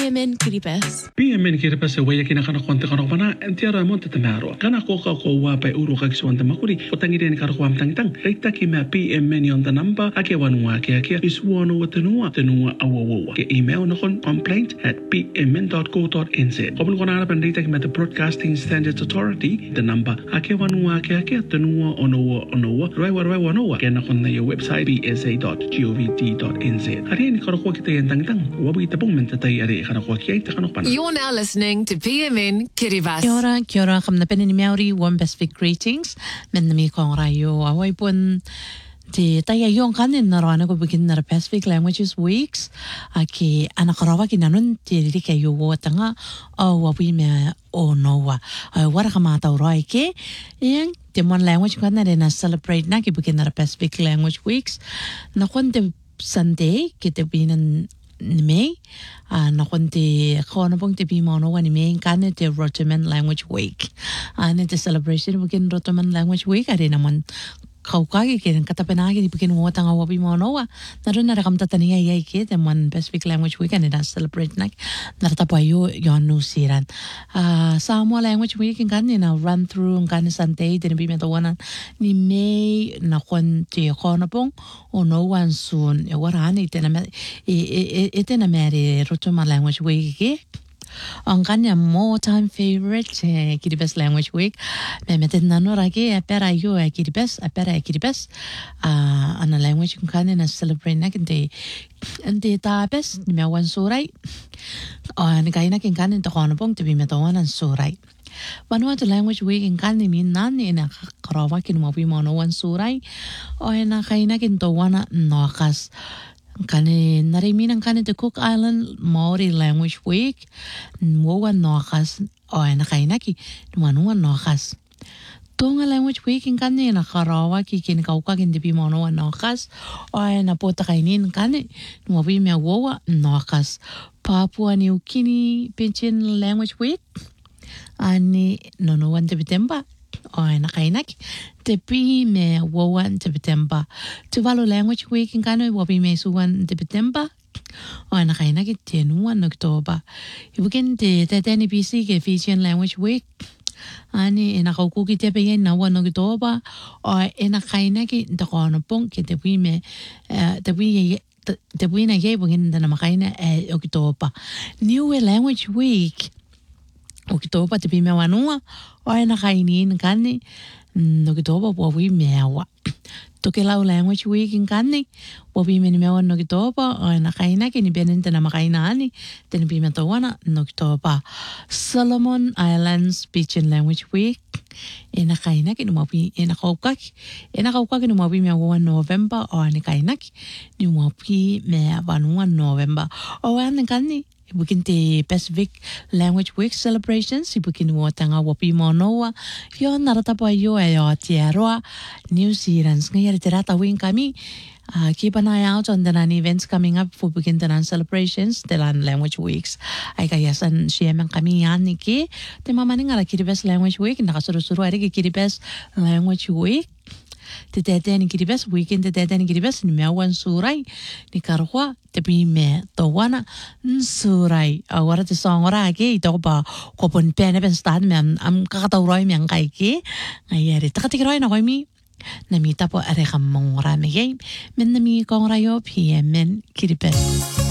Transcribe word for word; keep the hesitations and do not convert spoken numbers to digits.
M N Kiribati. P M N Kiribati waya kina kana konte kana pana entiara monte tamaro. Kana koka ko wa pa uru ka kiswanta makuri. Otangire ni karo kwam tang tang. Reita ki ma P M N on the number. Ake wanua ke ake iswono watenua tenua awawa. Ke email no kon complaint at p m n dot co dot n z. Kopun kona ara pandita ki ma the Broadcasting Standards Authority. The number ake wanua ke ake tenua onoa onoa. Roi wa roi wanoa. Ke na kon na your website b s a dot gov dot n z. Ari ni karo kwa kita yan tang tang. Wabi tapong mentatay ari kana kwa kia ita kana pana. You're now listening to P M N Kiribati. Kia ora, kia ora, kamna pene ni Maori, warm Pacific greetings. Men na mi kong rayo, away pun te taya yung kanin na rana ko begin na Pacific Languages Weeks. Aki anakarawa ki nanun te rika yo watanga o wawi me o noa. Wara kamata urai ke, yang te one language ka na rin na celebrate na ki begin na Pacific Language Weeks. Na konte Sunday, kita binan ni May, uh, na konti kono pong te bimono wa ni May kane te Rotoman Language Week. Ane te celebration bukin Rotoman Language Week ari naman kaukagi ken katapenagi di bukin mo tanga wa bimono wa naron na rakam tataniya yai ke te man Pacific Language Week ane na celebrate nak nartapayo yon no siran. Uh, Samoa Language Week kane na run through kane Sunday te bi meta wana ni May na konti kono pong o no one soon e warani te na e e te na mere Rotoman Language Week ke ang kanya more time favorite eh, Kiribati Language Week me meten nano ragi apera yo e Kiribati apera e Kiribati ah ana language kung kanya na celebrate na kinte ante tapes ni me wan surai ah ni kaya na kin kanya to kono pong te bi metawan an surai Vanuatu Language Week in kani ni nani na karawa kin mo bi mo no wan surai o na kaya na kin to wana nokas kani narimin ang kani the Cook Island Maori Language Week mo wan nokas o na kaya na ki manuan nokas Tonga Language Week in kani na karawa ki kin kauka kin di mo no wan nokas o na pota kainin kani mo bi me wowa nokas Papua New Guinea Pidgin Language Week ani nono wan September o na kainak te pi me wowan September Tuvalu Language Week in kano wabi me suwan September o na kainak te nuwan October ibukin te teteni B C ke Fijian Language Week ani ina kaukuki te pe na wan October o ina kainak te kono pong ke te pi me te pi te pi na ye bukin na makaina e October New Language Week Oktober te pime wanua o na kainin kani Oktober po wi mewa to ke lau Language Week in kani po pime ni mewa Oktober o na kaina ke ni benente na makaina ani te ni pime to wana Oktober Solomon Islands Pidgin Language Week e na kaina ke no pi e na kaukak e na kaukak no pi mewa November o ni kaina ni mo pi me wanua November o an kani Bukin te Pacific Language Week celebrations ibukin mo tanga wapi monoa yo narata pa yo e yo tiaroa New Zealand ngayari terata wing kami uh, keep an eye out on the nan events coming up for bukin tanan celebrations telan Language Weeks ay kayasan siyemang kami yan ni ki te mamaning ala Kiribati Language Week nakasuru-suru ari ki Kiribati Language Week te tete ni Kiribati weekend te tete ni Kiribati ni mewan surai ni karwa te pi me to wana surai awara te song ora ke ito ba ko pon pene ben stand me am kakatawroi me ang kai ke ayari takatikiroi na koi mi na mi tapo are kam mong ra me game men na mi kong rayo P M N Kiribati